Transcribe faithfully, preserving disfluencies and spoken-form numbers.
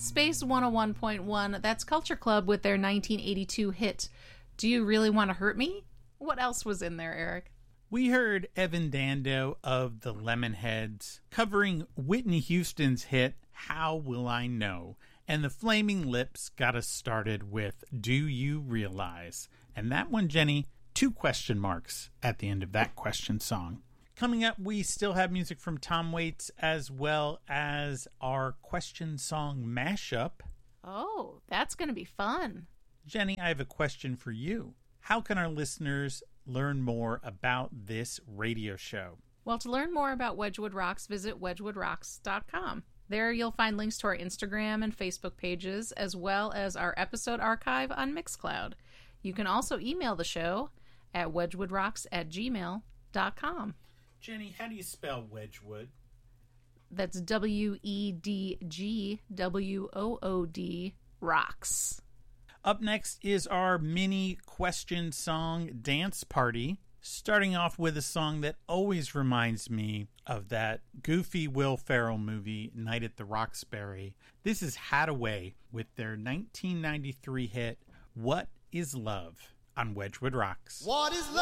Space one oh one point one, that's Culture Club with their nineteen eighty-two hit, Do You Really Want to Hurt Me? What else was in there, Eric? We heard Evan Dando of the Lemonheads covering Whitney Houston's hit, How Will I Know? And the Flaming Lips got us started with Do You Realize? And that one, Jenny, two question marks at the end of that question song. Coming up, we still have music from Tom Waits as well as our question song mashup. Oh, that's going to be fun. Jenny, I have a question for you. How can our listeners learn more about this radio show? Well, to learn more about Wedgwood Rocks, visit wedgwood rocks dot com. There you'll find links to our Instagram and Facebook pages, as well as our episode archive on Mixcloud. You can also email the show at wedgwoodrocks at gmail dot com. Jenny, how do you spell Wedgwood? That's W E D G W O O D Rocks. Up next is our mini question song dance party, starting off with a song that always reminds me of that goofy Will Ferrell movie, Night at the Roxbury. This is Hadaway with their nineteen ninety-three hit, What is Love? On Wedgwood Rocks. What is love?